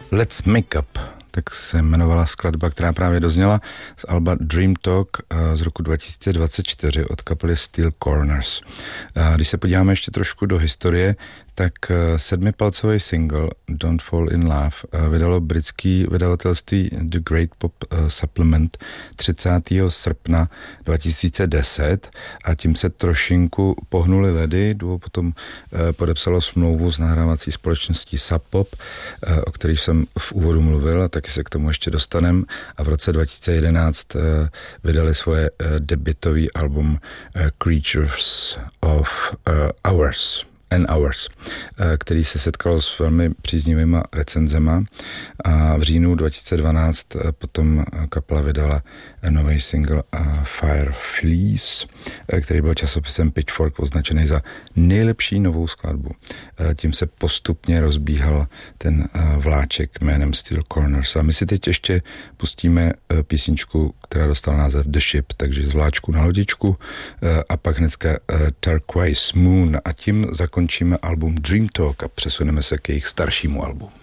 Let's Make Up, tak se jmenovala skladba, která právě dozněla z alba Dream Talk z roku 2024 od kapely Steel Corners. Když se podíváme ještě trošku do historie, tak 7palcový single Don't Fall in Love vydalo britský vydavatelství The Great Pop Supplement 30. srpna 2010 a tím se trošinku pohnuli ledy. Duo potom podepsalo smlouvu s nahrávací společností Sub Pop, o kterých jsem v úvodu mluvil a taky se k tomu ještě dostanem, a v roce 2011 vydali svoje debutový album Creatures of Hours, který se setkalo s velmi příznivýma recenzema, a v říjnu 2012 potom kapela vydala nový single Fire Fleece, který byl časopisem Pitchfork označený za nejlepší novou skladbu. Tím se postupně rozbíhal ten vláček jménem Steel Corners. A my si teď ještě pustíme písničku, která dostala název The Ship, takže z vláčku na lodičku, a pak hnedka Turquoise Moon, a tím zakončíme album Dream Talk a přesuneme se k jejich staršímu albu.